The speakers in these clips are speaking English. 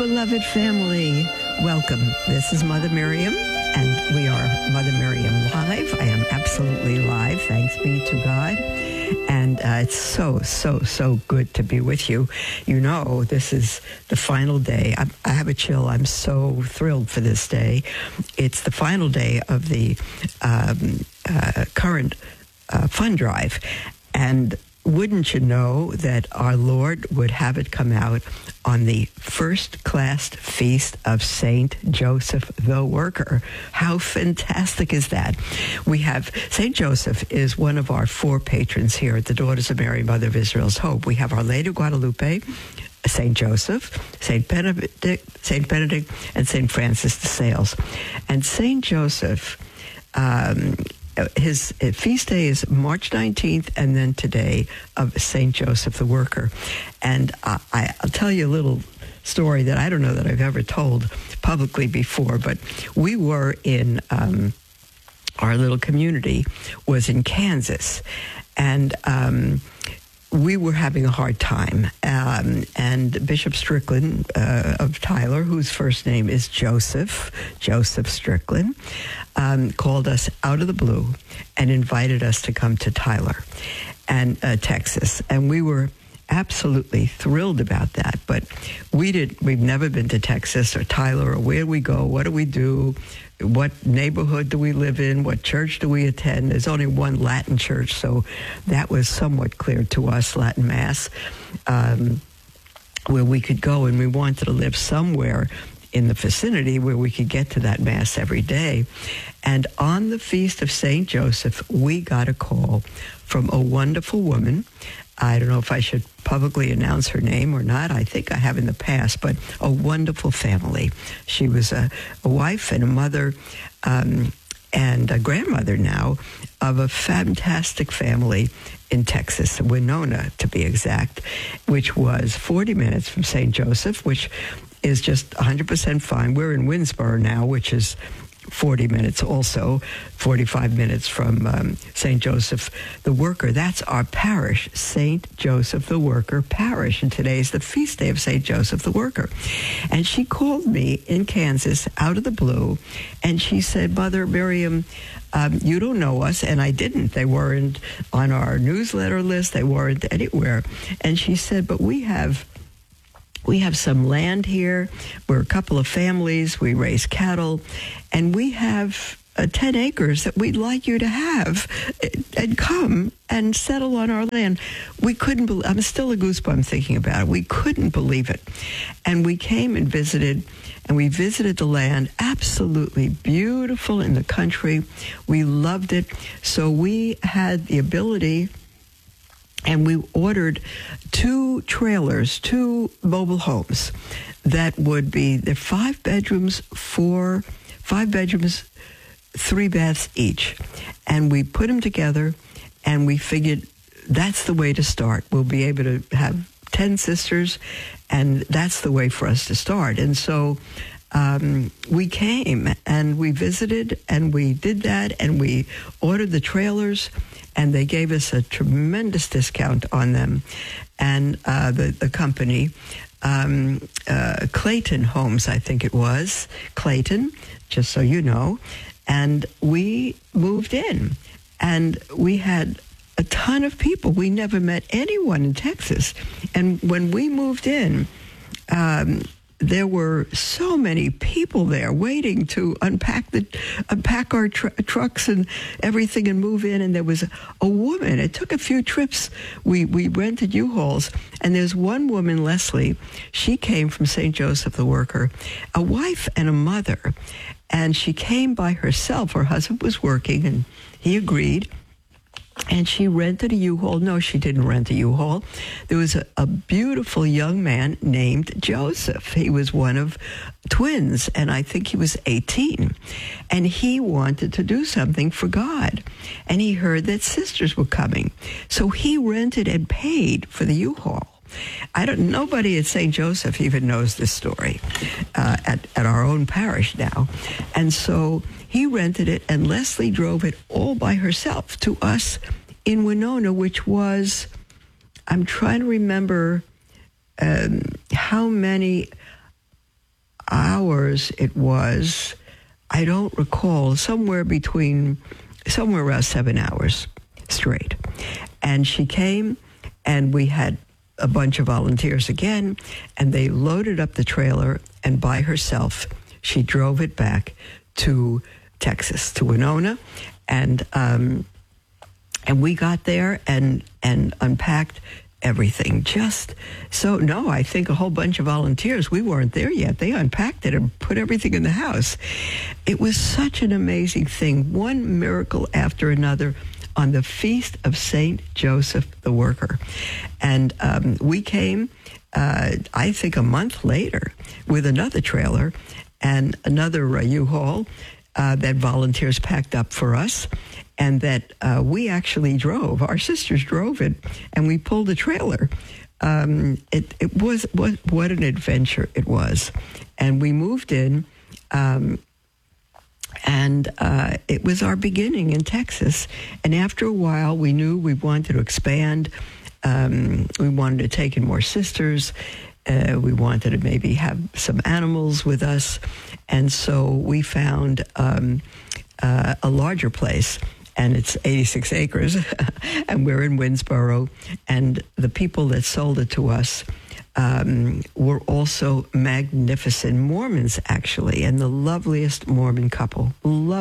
beloved family. Welcome. This is Mother Miriam, and we are Mother Miriam Live. I am absolutely live, thanks be to God. And it's so good to be with you. You know, this is the final day. I have a chill. I'm so thrilled for this day. It's the final day of the current fund drive. And wouldn't you know that our Lord would have it come out on the first-class feast of Saint Joseph the Worker? How fantastic is that? We have Saint Joseph is one of our four patrons here at the Daughters of Mary, Mother of Israel's Hope. We have Our Lady of Guadalupe, Saint Joseph, Saint Benedict, and Saint Francis de Sales. And Saint Joseph, his feast day is March 19th, and then today of St. Joseph the Worker. And I'll tell you a little story that I don't know that I've ever told publicly before, but we were in, our little community was in Kansas, and we were having a hard time. And Bishop Strickland of Tyler, whose first name is Joseph Strickland, called us out of the blue and invited us to come to Tyler and Texas. And we were absolutely thrilled about that. But we've never been to Texas or Tyler, or where do we go? What do we do? What neighborhood do we live in? What church do we attend? There's only one Latin church, so that was somewhat clear to us, Latin Mass, where we could go, and we wanted to live somewhere in the vicinity where we could get to that Mass every day. And on the Feast of St. Joseph, we got a call from a wonderful woman. I don't know if I should publicly announce her name or not. I think I have in the past, but a wonderful family. She was a wife and a mother and a grandmother now of a fantastic family in Texas, Winona to be exact, which was 40 minutes from St. Joseph, which is just 100% fine. We're in Winsboro now, which is 40 minutes also, 45 minutes from St. Joseph the Worker. That's our parish, St. Joseph the Worker Parish. And today is the feast day of St. Joseph the Worker. And she called me in Kansas out of the blue, and she said, Mother Miriam, you don't know us, and I didn't. They weren't on our newsletter list. They weren't anywhere. And she said, but we have some land here. We're a couple of families. We raise cattle. And we have 10 acres that we'd like you to have and come and settle on our land. We couldn't believe, I'm still a goosebump thinking about it. We couldn't believe it. And we came and visited, and we visited the land. Absolutely beautiful in the country. We loved it. So we had the ability, and we ordered 2 trailers, 2 mobile homes that would be, they're 5 bedrooms, 3 baths each. And we put them together, and we figured that's the way to start. We'll be able to have 10 sisters, and that's the way for us to start. And so we came, and we visited, and we did that, and we ordered the trailers, and they gave us a tremendous discount on them. And the company, Clayton Homes, I think it was, Clayton, just so you know. And we moved in, and we had a ton of people. We never met anyone in Texas. And when we moved in, there were so many people there waiting to unpack our trucks and everything and move in. And there was a woman. It took a few trips. We rented U-Hauls, and there's one woman, Leslie. She came from St. Joseph the Worker, a wife and a mother, and she came by herself. Her husband was working, and he agreed. And she rented a U-Haul. No, she didn't rent a U-Haul. There was a beautiful young man named Joseph. He was one of twins, and I think he was 18. And he wanted to do something for God. And he heard that sisters were coming. So he rented and paid for the U-Haul. Nobody at St. Joseph even knows this story at our own parish now. And so he rented it, and Leslie drove it all by herself to us in Winona, which was, I'm trying to remember how many hours it was, I don't recall, somewhere around 7 hours straight. And she came, and we had a bunch of volunteers again, and they loaded up the trailer, and by herself, she drove it back to Texas, to Winona, and we got there and unpacked everything. Just so, no, I think a whole bunch of volunteers, we weren't there yet. They unpacked it and put everything in the house. It was such an amazing thing, one miracle after another on the Feast of St. Joseph the Worker. And we came, I think a month later, with another trailer and another U-Haul that volunteers packed up for us, and that we actually drove. Our sisters drove it, and we pulled the trailer. It was what an adventure it was. And we moved in, and it was our beginning in Texas. And after a while, we knew we wanted to expand. We wanted to take in more sisters. We wanted to maybe have some animals with us. And so we found a larger place, and it's 86 acres, and we're in Winsboro. And the people that sold it to us were also magnificent Mormons, actually, and the lovely Mormon couple.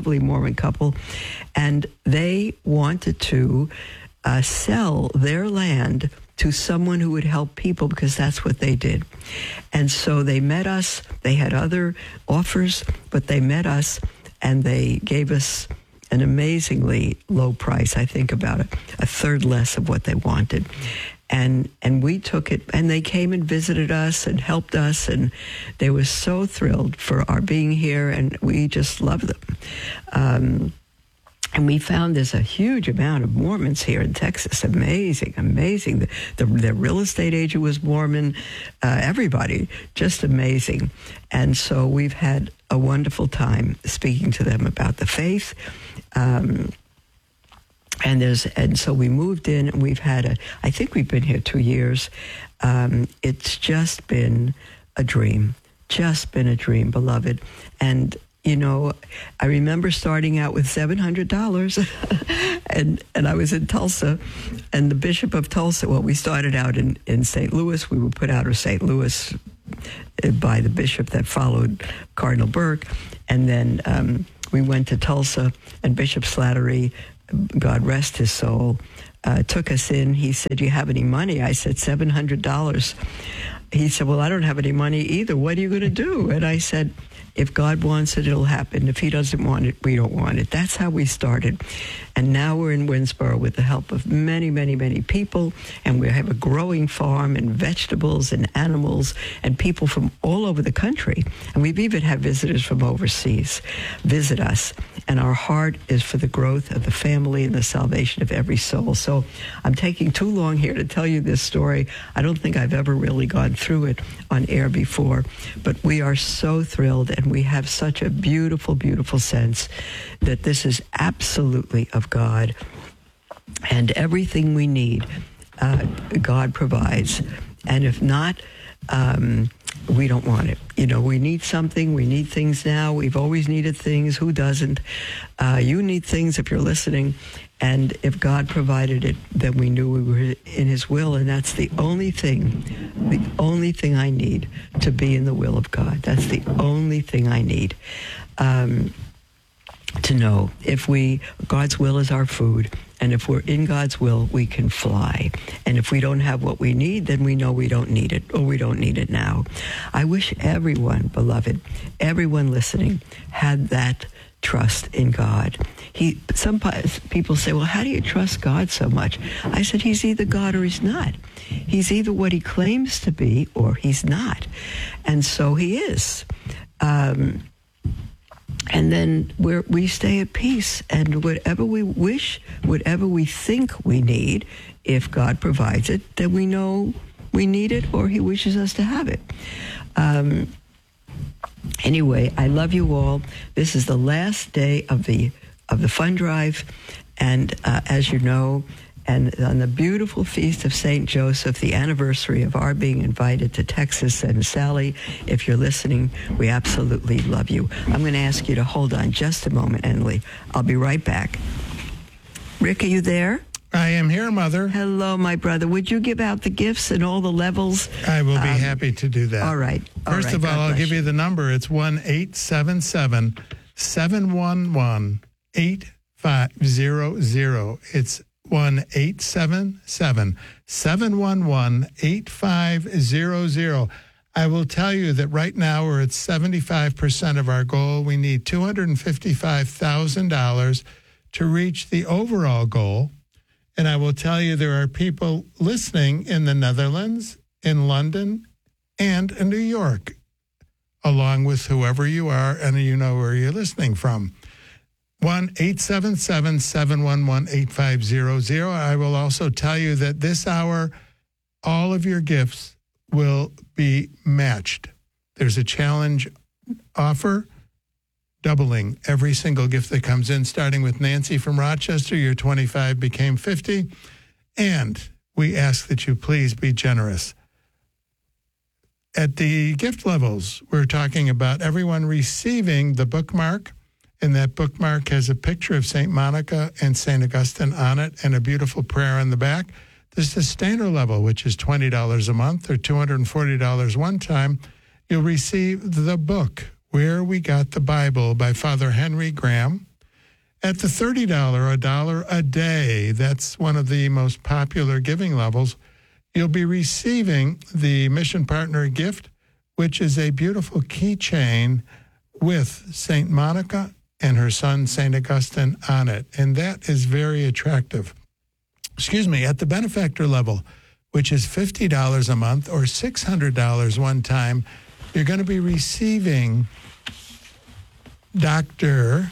And they wanted to sell their land to someone who would help people, because that's what they did. And so they met us. They had other offers, but they met us, and they gave us an amazingly low price, I think about a third less of what they wanted. And we took it, and they came and visited us and helped us, and they were so thrilled for our being here, and we just loved them. And we found there's a huge amount of Mormons here in Texas. Amazing. The real estate agent was Mormon. Everybody, just amazing. And so we've had a wonderful time speaking to them about the faith. And so we moved in, and we've had I think we've been here 2 years. It's just been a dream, beloved. And you know, I remember starting out with $700, and I was in Tulsa, and the Bishop of Tulsa, well, we started out in St. Louis. We were put out of St. Louis by the bishop that followed Cardinal Burke, and then we went to Tulsa, and Bishop Slattery, God rest his soul, took us in. He said, "Do you have any money?" I said, $700. He said, "Well, I don't have any money either. What are you going to do?" And I said, "If God wants it, it'll happen. If he doesn't want it, we don't want it." That's how we started. And now we're in Winsboro with the help of many, many, many people. And we have a growing farm and vegetables and animals and people from all over the country. And we've even had visitors from overseas visit us. And our heart is for the growth of the family and the salvation of every soul. So I'm taking too long here to tell you this story. I don't think I've ever really gone through it on air before. But we are so thrilled, and we have such a beautiful, beautiful sense that this is absolutely of God, and everything we need, God provides. And if not, we don't want it. You know, we need something. We need things now. We've always needed things. Who doesn't? You need things if you're listening. And if God provided it, then we knew we were in his will. And that's the only thing I need to be in the will of God. That's the only thing I need. To know if God's will is our food, and if we're in God's will, we can fly. And if we don't have what we need, then we know we don't need it, or we don't need it now. I wish everyone, beloved, everyone listening, had that trust in God. Some people say, "Well, how do you trust God so much?" I said, he's either God or he's not. He's either what he claims to be or he's not. And so he is. And then we stay at peace, and whatever we wish, whatever we think we need, if God provides it, then we know we need it, or he wishes us to have it. Anyway, I love you all. This is the last day of the fund drive, and as you know, And on the beautiful feast of St. Joseph, the anniversary of our being invited to Texas. And Sally, if you're listening, we absolutely love you. I'm going to ask you to hold on just a moment, Emily. I'll be right back. Rick, are you there? I am here, Mother. Hello, my brother. Would you give out the gifts and all the levels? I will be happy to do that. All right. First of all, I'll give you the number. It's 1-877-711-8500. It's 1-877-711-8500. I will tell you that right now we're at 75% of our goal. We need $255,000 to reach the overall goal. And I will tell you there are people listening in the Netherlands, in London, and in New York, along with whoever you are, and you know where you're listening from. 1-877-711-8500. I will also tell you that this hour, all of your gifts will be matched. There's a challenge offer, doubling every single gift that comes in, starting with Nancy from Rochester. Your 25 became 50. And we ask that you please be generous. At the gift levels, we're talking about everyone receiving the bookmark. And that bookmark has a picture of St. Monica and St. Augustine on it and a beautiful prayer on the back. There's the standard level, which is $20 a month or $240 one time. You'll receive the book, Where We Got the Bible by Father Henry Graham. At the $30, $1 a day, that's one of the most popular giving levels, you'll be receiving the Mission Partner gift, which is a beautiful keychain with St. Monica and her son, St. Augustine, on it. And that is very attractive. At the benefactor level, which is $50 a month or $600 one time, you're going to be receiving Dr.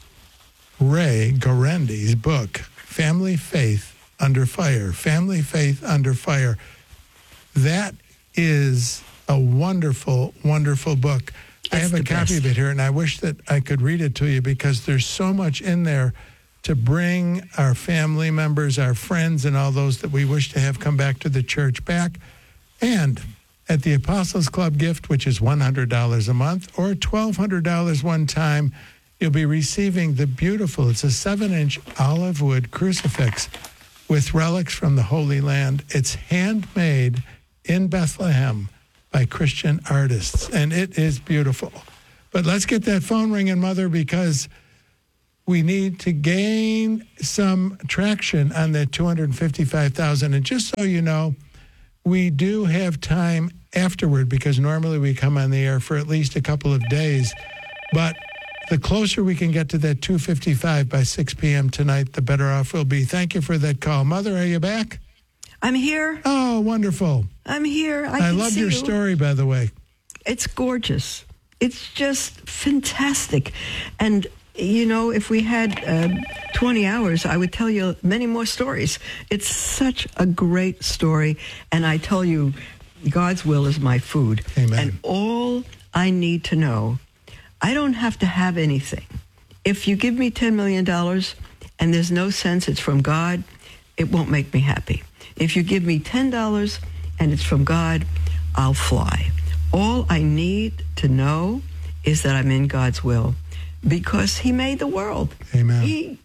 Ray Gorendi's book, Family Faith Under Fire. Family Faith Under Fire. That is a wonderful, wonderful book. I have a copy of it here, and I wish that I could read it to you because there's so much in there to bring our family members, our friends, and all those that we wish to have come back to the church back. And at the Apostles Club gift, which is $100 a month or $1,200 one time, you'll be receiving the beautiful, it's a 7-inch olive wood crucifix with relics from the Holy Land. It's handmade in Bethlehem by Christian artists, and it is beautiful. But let's get that phone ringing, Mother, because we need to gain some traction on that $255,000. And just so you know, we do have time afterward because normally we come on the air for at least a couple of days. But the closer we can get to that 255 by 6 p.m. tonight, the better off we'll be. Thank you for that call. Mother, are you back? I'm here. Oh, wonderful. I'm here. I love your story, by the way. It's gorgeous. It's just fantastic. And, you know, if we had 20 hours, I would tell you many more stories. It's such a great story. And I tell you, God's will is my food. Amen. And all I need to know, I don't have to have anything. If you give me $10 million and there's no sense it's from God, it won't make me happy. If you give me $10 and it's from God, I'll fly. All I need to know is that I'm in God's will because he made the world. Amen. He.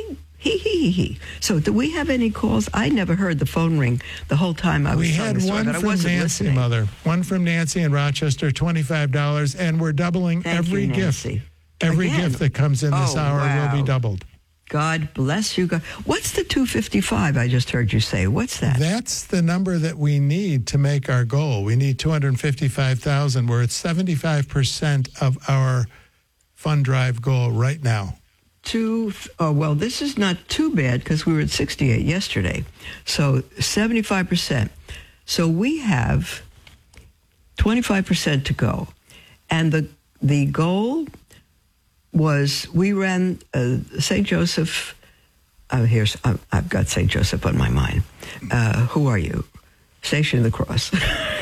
So do we have any calls? I never heard the phone ring the whole time I was telling the story, but I wasn't Nancy, listening. Mother. One from Nancy in Rochester, $25, and we're doubling every gift. Every gift that comes in this hour will be doubled. God bless you. What's the 255 I just heard you say? What's that? That's the number that we need to make our goal. We need 255,000. We're at 75% of our fund drive goal right now. Well, this is not too bad because we were at 68 yesterday. So 75%. So we have 25% to go. And the goal was we ran St. Joseph. I've got St. Joseph on my mind. Who are you? Station of the Cross.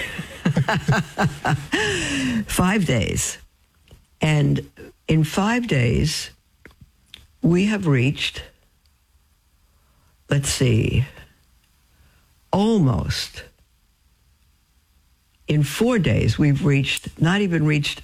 5 days. And in 5 days, we have reached let's see, almost in 4 days, we've not even reached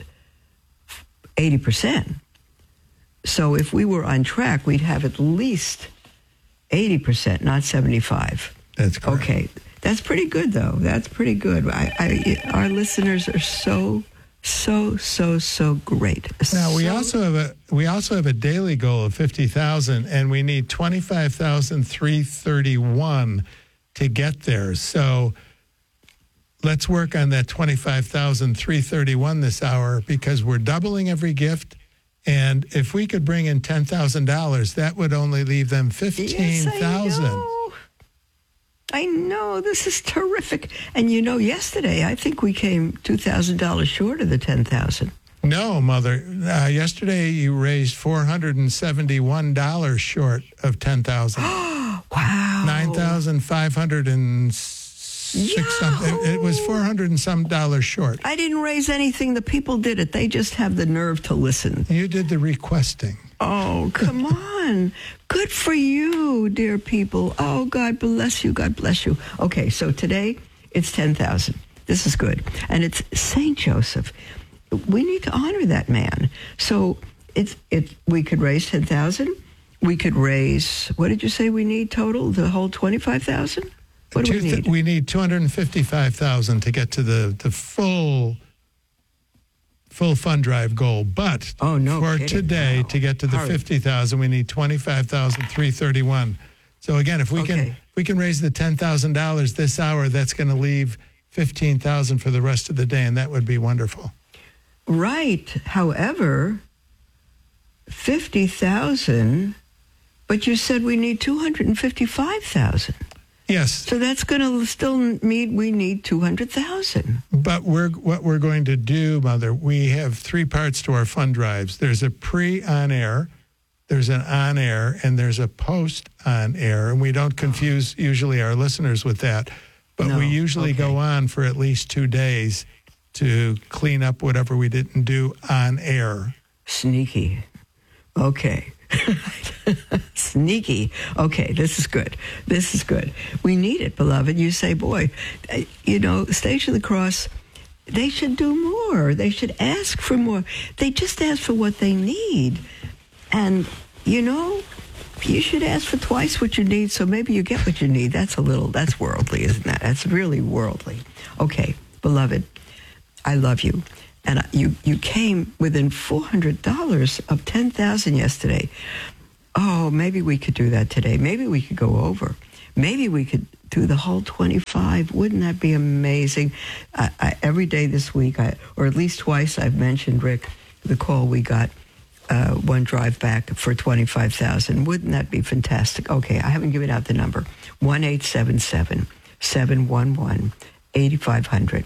80%. So if we were on track, we'd have at least 80%, not 75. That's correct. Okay. That's pretty good, though. That's pretty good. Our listeners are so great. Now we also have a daily goal of 50,000, and we need 25,331 to get there. So let's work on that 25,331 this hour, because we're doubling every gift. And if we could bring in $10,000, that would only leave them 15,000. Yes, I know. This is terrific. And yesterday I think we came $2,000 short of the 10,000. No, Mother. Yesterday you raised $471 short of 10,000. Wow. 9,506 something. It was $400 and some dollars short. I didn't raise anything. The people did it. They just have the nerve to listen. You did the requesting. Oh, come on. Good for you, dear people. Oh, God bless you. God bless you. Okay, so today it's 10,000. This is good. And it's St. Joseph. We need to honor that man. So we could raise 10,000. We could raise, what did you say we need total? The whole 25,000? What do we need? We need 255,000 to get to the full fund drive goal. But for today, to get to the 50,000, we need 25,331. So again, if we can raise the $10,000 this hour, that's going to leave 15,000 for the rest of the day, and that would be wonderful. Right. However, 50,000, but you said we need 255,000. Yes. So that's going to still mean we need 200,000. But what we're going to do, Mother, we have three parts to our fund drives. There's a pre-on-air, there's an on-air, and there's a post-on-air. And we don't confuse usually our listeners with that. But we usually go on for at least 2 days to clean up whatever we didn't do on air. Sneaky. Okay. Sneaky. Okay, this is good. This is good. We need it, beloved. You say, boy, Station of the Cross, they should do more. They should ask for more. They just ask for what they need. And, you should ask for twice what you need, so maybe you get what you need. That's worldly, isn't that? That's really worldly. Okay, beloved, I love you. And you came within $400 of 10,000 yesterday. Oh, maybe we could do that today. Maybe we could go over. Maybe we could do the whole 25. Wouldn't that be amazing? Every day this week, or at least twice, I've mentioned, Rick, the call we got, one drive back for 25,000. Wouldn't that be fantastic? Okay, I haven't given out the number. 1-877-711-8500.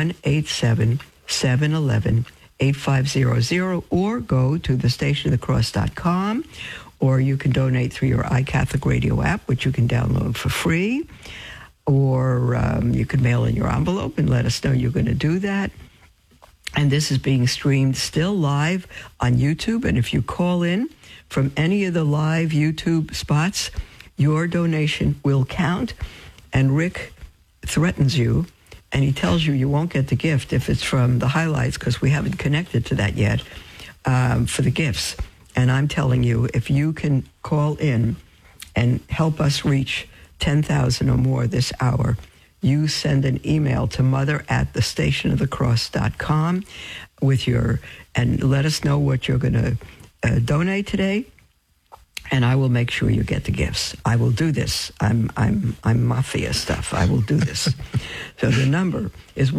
1-877-711-8500, or go to thestationofthecross.com, or you can donate through your iCatholic Radio app, which you can download for free, or you can mail in your envelope and let us know you're going to do that. And this is being streamed still live on YouTube, and if you call in from any of the live YouTube spots, your donation will count, and Rick threatens you. And he tells you won't get the gift if it's from the highlights, because we haven't connected to that yet, for the gifts. And I'm telling you, if you can call in and help us reach 10,000 or more this hour, you send an email to mother@thestationofthecross.com and let us know what you're going to donate today. And I will make sure you get the gifts. I will do this. I'm mafia stuff. I will do this. So the number is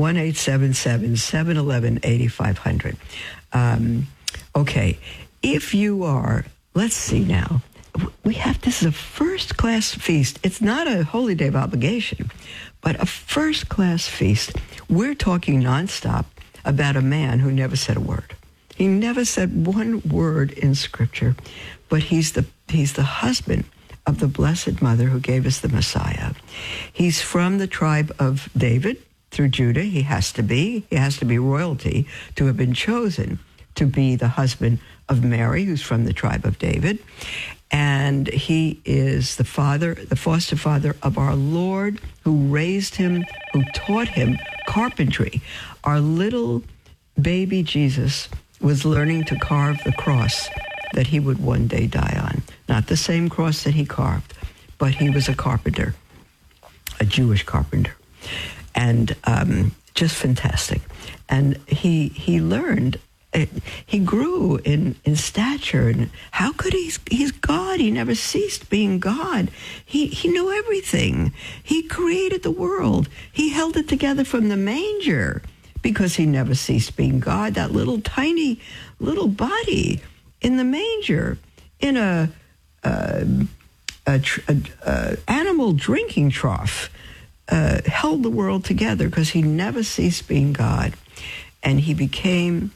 1-877-711-8500. Okay. If you are, let's see now. This is a first-class feast. It's not a holy day of obligation, but a first-class feast. We're talking nonstop about a man who never said a word. He never said one word in Scripture, but he's the husband of the Blessed Mother who gave us the Messiah. He's from the tribe of David through Judah. He has to be royalty to have been chosen to be the husband of Mary, who's from the tribe of David. And he is the foster father of our Lord, who raised him, who taught him carpentry. Our little baby Jesus was learning to carve the cross that he would one day die on. Not the same cross that he carved, but he was a carpenter, a Jewish carpenter. And just fantastic. And he learned, he grew in stature. And how could he's God. He never ceased being God. He knew everything. He created the world. He held it together from the manger because he never ceased being God. That little tiny little body in the manger in a animal drinking trough held the world together because he never ceased being God. And he became,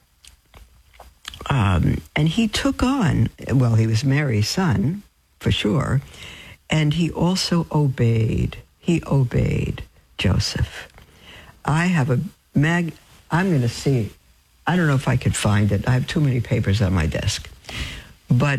and he took on, well, he was Mary's son, for sure, and he also obeyed. He obeyed Joseph. I have I'm going to see, I don't know if I could find it. I have too many papers on my desk. But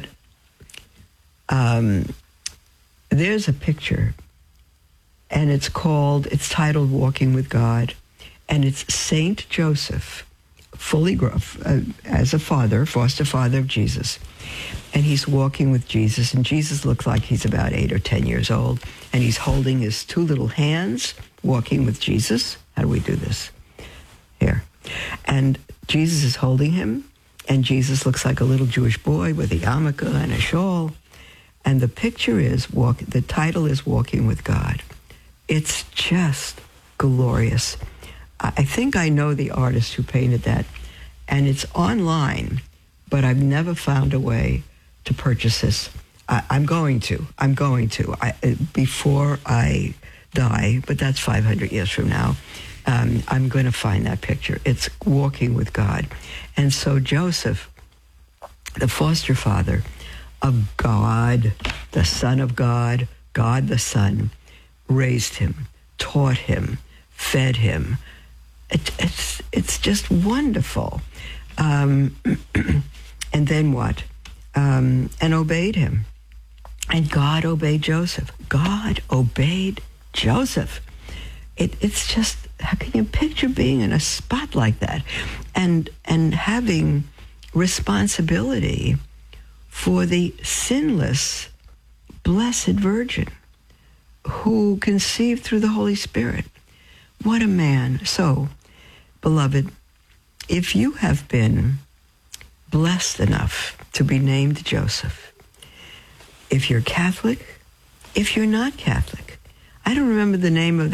there's a picture, and it's titled Walking with God, and it's Saint Joseph, fully as a foster father of Jesus, and he's walking with Jesus, and Jesus looks like he's about 8 or 10 years old, and he's holding his two little hands, walking with Jesus. How do we do this? Here. And Jesus is holding him, and Jesus looks like a little Jewish boy with a yarmulke and a shawl, and the picture is, the title is Walking with God. It's just glorious. I think I know the artist who painted that, and it's online, but I've never found a way to purchase this. I'm going to, before I die, but that's 500 years from now. I'm going to find that picture. It's Walking with God. And so Joseph, the foster father of God, the Son of God, God the Son, raised him, taught him, fed him. It's just wonderful. And then what? And obeyed him. And God obeyed Joseph. God obeyed Joseph. It's just, how can you picture being in a spot like that and having responsibility for the sinless, blessed Virgin who conceived through the Holy Spirit? What a man. So, beloved, if you have been blessed enough to be named Joseph, if you're Catholic, if you're not Catholic, I don't remember the name of